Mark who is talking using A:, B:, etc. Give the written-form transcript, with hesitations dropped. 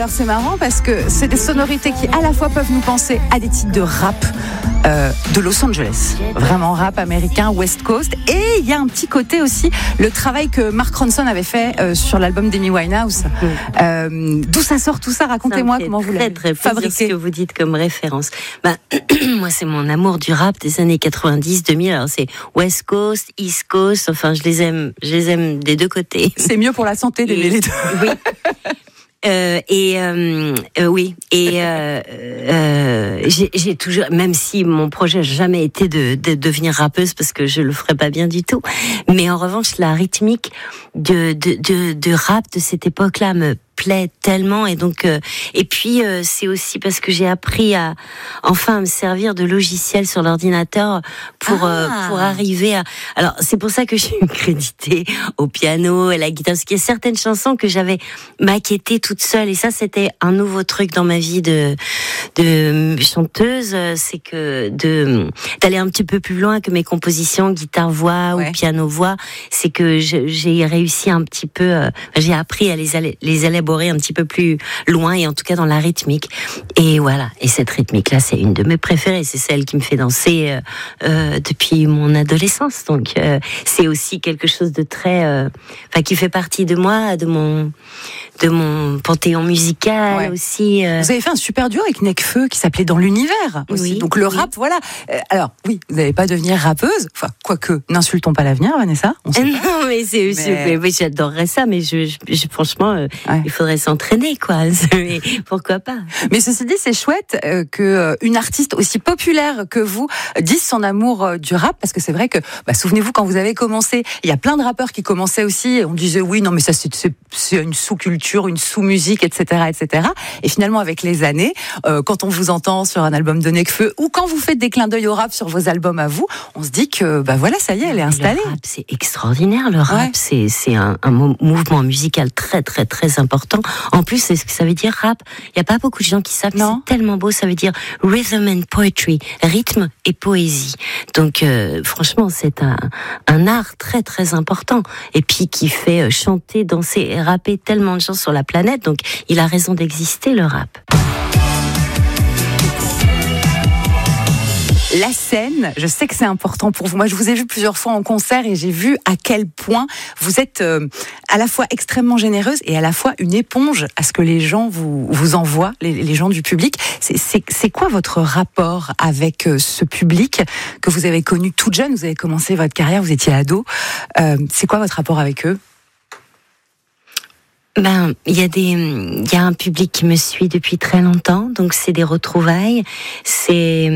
A: alors c'est marrant parce que c'est des sonorités qui à la fois peuvent nous penser à des titres de rap de Los Angeles, vraiment rap américain, West Coast, et il y a un petit côté aussi, le travail que Mark Ronson avait fait sur l'album d'Amy Winehouse. D'où ça sort tout ça? Racontez-moi comment vous l'avez fabriqué.
B: Ce que vous dites comme référence. Moi, c'est mon amour du rap des années 90, 2000. Alors c'est West Coast, East Coast. Enfin, je les aime des deux côtés.
A: C'est mieux pour la santé d'aimer les deux.
B: Oui. J'ai toujours, même si mon projet n'a jamais été de devenir rappeuse parce que je le ferais pas bien du tout, mais en revanche la rythmique de rap de cette époque-là me plaît tellement, et donc et puis c'est aussi parce que j'ai appris à me servir de logiciels sur l'ordinateur pour arriver à. Alors c'est pour ça que je suis créditée au piano et à la guitare, parce qu'il y a certaines chansons que j'avais maquettées toute seule, et ça c'était un nouveau truc dans ma vie de chanteuse, c'est que d'aller un petit peu plus loin que mes compositions guitare voix ou piano voix, c'est que j'ai réussi un petit peu, j'ai appris à les élaborer un petit peu plus loin, et en tout cas dans la rythmique. Et voilà. Et cette rythmique-là, c'est une de mes préférées. C'est celle qui me fait danser depuis mon adolescence. Donc, c'est aussi quelque chose de très, qui fait partie de moi, de mon panthéon musical aussi.
A: Vous avez fait un super duo avec Nekfeu qui s'appelait Dans l'univers aussi. Oui, donc le rap, voilà. Alors oui, vous n'allez pas devenir rappeuse. Enfin, quoique, n'insultons pas l'avenir, Vanessa. On sait pas.
B: Non, mais c'est mais j'adorerais ça, mais franchement, il faudrait s'entraîner, quoi. Mais pourquoi pas?
A: Mais ceci dit, c'est chouette que une artiste aussi populaire que vous dise son amour du rap, parce que c'est vrai que, souvenez-vous, quand vous avez commencé, il y a plein de rappeurs qui commençaient aussi, et on disait oui, non, mais ça c'est une sous-culture, une sous-musique, etc., etc. Et finalement, avec les années, quand on vous entend sur un album de Nekfeu, ou quand vous faites des clins d'œil au rap sur vos albums à vous, on se dit que, voilà, ça y est, elle est installée.
B: Le rap, c'est extraordinaire, le rap. C'est un mouvement musical très, très, très important. En plus, c'est ce que ça veut dire, rap. Il n'y a pas beaucoup de gens qui savent. C'est tellement beau. Ça veut dire rhythm and poetry, rythme et poésie. Donc, franchement, c'est un art très, très important. Et puis, qui fait chanter, danser et rapper tellement de gens sur la planète. Donc, il a raison d'exister, le rap.
A: La scène, je sais que c'est important pour vous. Moi, je vous ai vu plusieurs fois en concert et j'ai vu à quel point vous êtes à la fois extrêmement généreuse et à la fois une éponge à ce que les gens vous envoient, les gens du public. C'est quoi votre rapport avec ce public que vous avez connu toute jeune? Vous avez commencé votre carrière, vous étiez ado. C'est quoi votre rapport avec eux?
B: Il y a un public qui me suit depuis très longtemps, donc c'est des retrouvailles.